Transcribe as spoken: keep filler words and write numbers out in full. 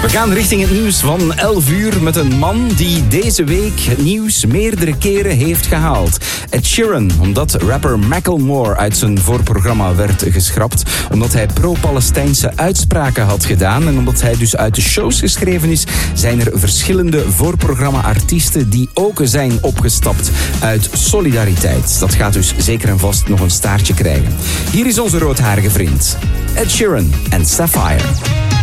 We gaan richting het nieuws van elf uur met een man die deze week het nieuws meerdere keren heeft gehaald. Ed Sheeran, omdat rapper Macklemore uit zijn voorprogramma werd geschrapt, omdat hij pro-Palestijnse uitspraken had gedaan en omdat hij dus uit de shows geschreven is, zijn er verschillende voorprogramma-artiesten die ook zijn opgestapt uit solidariteit. Dat gaat dus zeker en vast nog een staartje krijgen. Hier is onze roodharige vriend, Ed Sheeran en Sapphire.